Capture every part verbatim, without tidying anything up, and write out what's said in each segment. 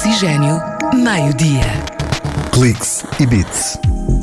Oxigênio, meio-dia. Cliques e Beats.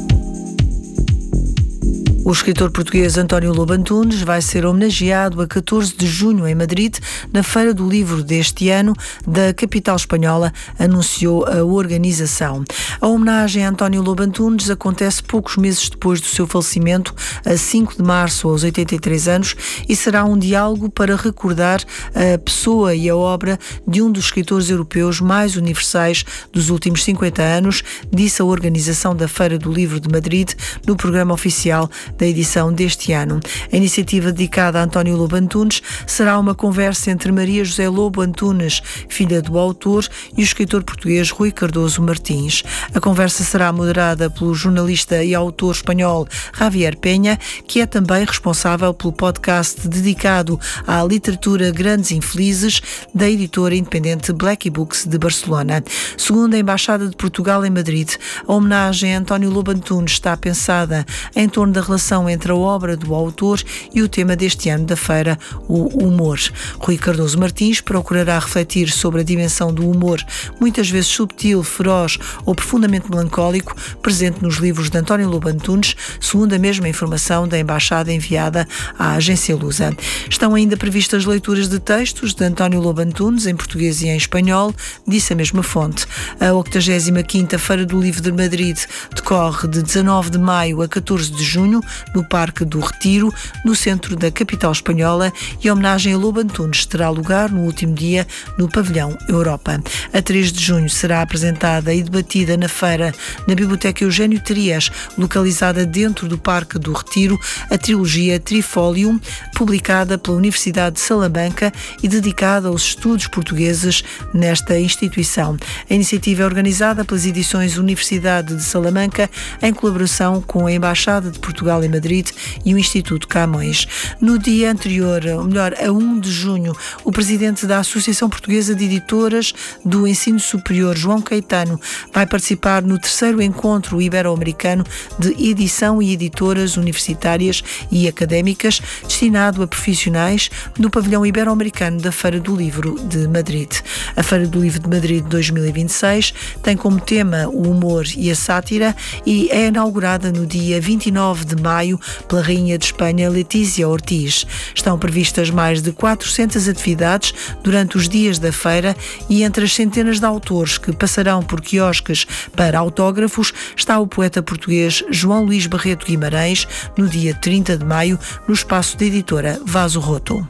O escritor português António Lobo Antunes vai ser homenageado a catorze de junho em Madrid, na Feira do Livro deste ano da capital espanhola, anunciou a organização. A homenagem a António Lobo Antunes acontece poucos meses depois do seu falecimento, a cinco de março, aos oitenta e três anos, e será um diálogo para recordar a pessoa e a obra de um dos escritores europeus mais universais dos últimos cinquenta anos, disse a organização da Feira do Livro de Madrid no programa oficial da edição deste ano. A iniciativa dedicada a António Lobo Antunes será uma conversa entre Maria José Lobo Antunes, filha do autor, e o escritor português Rui Cardoso Martins. A conversa será moderada pelo jornalista e autor espanhol Javier Penha, que é também responsável pelo podcast dedicado à literatura Grandes Infelizes, da editora independente Black Books de Barcelona. Segundo a Embaixada de Portugal em Madrid, a homenagem a António Lobo Antunes está pensada em torno da relação entre a obra do autor e o tema deste ano da feira, o humor. Rui Cardoso Martins procurará refletir sobre a dimensão do humor, muitas vezes subtil, feroz ou profundamente melancólico, presente nos livros de António Lobo Antunes, segundo a mesma informação da Embaixada enviada à agência Lusa. Estão ainda previstas leituras de textos de António Lobo Antunes em português e em espanhol, disse a mesma fonte. A oitagésima quinta Feira do Livro de Madrid decorre de dezanove de maio a catorze de junho, no Parque do Retiro, no centro da capital espanhola, e a homenagem a Lobo Antunes terá lugar no último dia no Pavilhão Europa. A três de junho será apresentada e debatida na feira, na Biblioteca Eugénio Trias, localizada dentro do Parque do Retiro, a trilogia Trifolium, publicada pela Universidade de Salamanca e dedicada aos estudos portugueses nesta instituição. A iniciativa é organizada pelas edições Universidade de Salamanca, em colaboração com a Embaixada de Portugal em Madrid e o Instituto Camões. No dia anterior, ou melhor, a um de junho, o presidente da Associação Portuguesa de Editoras do Ensino Superior, João Caetano, vai participar no terceiro encontro ibero-americano de edição e editoras universitárias e académicas, destinado a profissionais, no pavilhão ibero-americano da Feira do Livro de Madrid. A Feira do Livro de Madrid dois mil e vinte e seis tem como tema o humor e a sátira e é inaugurada no dia vinte e nove de maio pela Rainha de Espanha Letícia Ortiz. Estão previstas mais de quatrocentas atividades durante os dias da feira e entre as centenas de autores que passarão por quiosques para autógrafos está o poeta português João Luís Barreto Guimarães no dia trinta de maio no espaço da editora Vaso Roto.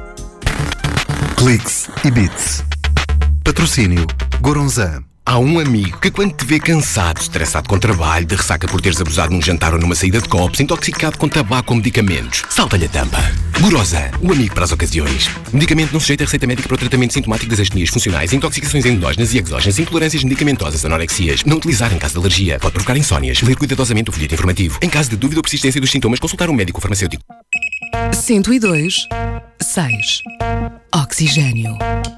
Cliques e Beats. Patrocínio Goronzan. Há um amigo que quando te vê cansado, estressado com trabalho, de ressaca por teres abusado num jantar ou numa saída de copos, intoxicado com tabaco ou medicamentos, salta-lhe a tampa. Goronzan, o amigo para as ocasiões. Medicamento não sujeito a receita médica para o tratamento sintomático das astenias funcionais, intoxicações endógenas e exógenas, intolerâncias medicamentosas, anorexias. Não utilizar em caso de alergia. Pode provocar insónias. Ler cuidadosamente o folheto informativo. Em caso de dúvida ou persistência dos sintomas, consultar um médico farmacêutico. cento e dois, seis. Oxigênio.